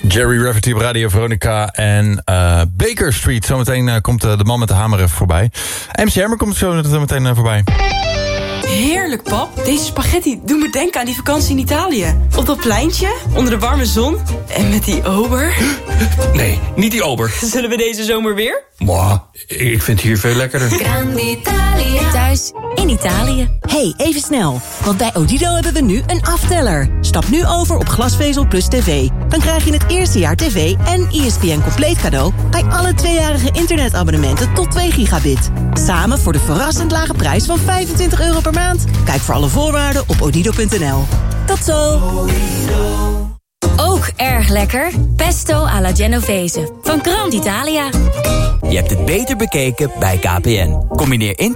Jerry Rafferty op Radio Veronica en Baker Street. Zometeen komt de man met de hamer even voorbij. MC Hammer komt zo meteen voorbij. Heerlijk, pap. Deze spaghetti doet me denken aan die vakantie in Italië. Op dat pleintje, onder de warme zon. En met die ober. Nee, niet die ober. Zullen we deze zomer weer? Mwah, ik vind het hier veel lekkerder. Grandi Italia. Thuis in Italië. Hey, even snel. Want bij Odido hebben we nu een afteller. Stap nu over op glasvezel plus tv. Dan krijg je het eerste jaar tv en ESPN compleet cadeau bij alle 2-jarige internetabonnementen tot 2 gigabit. Samen voor de verrassend lage prijs van €25 per maand. Kijk voor alle voorwaarden op odido.nl. Tot zo! Ook erg lekker. Pesto alla Genovese. Van Grandi Italia. Je hebt het beter bekeken bij KPN. Combineer